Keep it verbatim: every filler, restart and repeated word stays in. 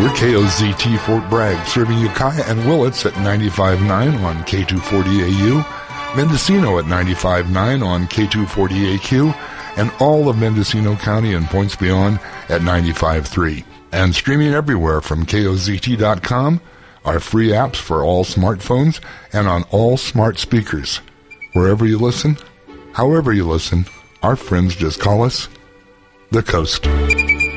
We're K O Z T Fort Bragg, serving Ukiah and Willits at ninety-five point nine on K two forty A U, Mendocino at ninety-five point nine on K two forty A Q, and all of Mendocino County and points beyond at ninety-five point three. And streaming everywhere from K O Z T dot com, our free apps for all smartphones and on all smart speakers. Wherever you listen, however you listen, our friends just call us The Coast.